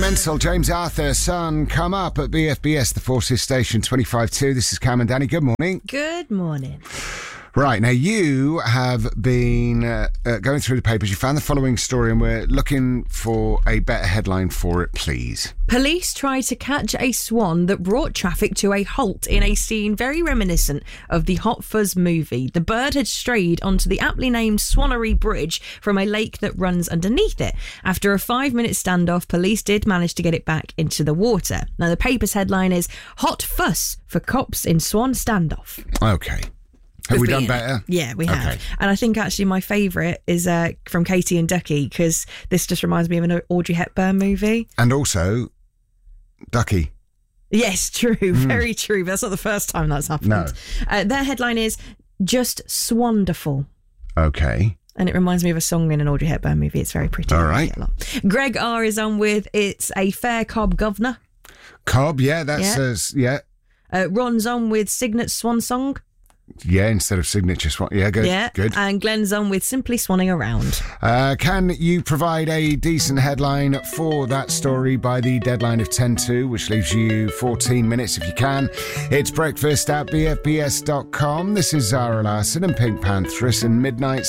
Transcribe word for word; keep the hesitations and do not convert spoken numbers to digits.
Mental, James Arthur, Sun, come up at B F B S, the Forces Station twenty-five two. This is Cam and Danny. Good morning. Good morning. Right, now you have been uh, uh, going through the papers. You found the following story and we're looking for a better headline for it, please. Police tried to catch a swan that brought traffic to a halt in a scene very reminiscent of the Hot Fuzz movie. The bird had strayed onto the aptly named Swanery Bridge from a lake that runs underneath it. After a five-minute standoff, police did manage to get it back into the water. Now, the paper's headline is Hot Fuss for Cops in Swan Standoff. Okay. Have we done better? Yeah, we have. Okay. And I think actually my favourite is uh, from Katie and Ducky, because this just reminds me of an Audrey Hepburn movie. And also, Ducky. Yes, true. Mm. Very true. But that's not the first time that's happened. No. Uh, their headline is Just Swanderful. Okay. And it reminds me of a song in an Audrey Hepburn movie. It's very pretty. All right. Greg R is on with It's a Fair Cob Governor. Cob, yeah, that yeah. says, yeah. Uh, Ron's on with Signet Swan Song. Yeah, instead of signature swan. Yeah, good. Yeah, good. And Glenn's on with Simply Swanning Around. Uh, can you provide a decent headline for that story by the deadline of ten to, which leaves you fourteen minutes if you can? It's breakfast at b f b s dot com. This is Zara Larson and Pink Panthers and Midnight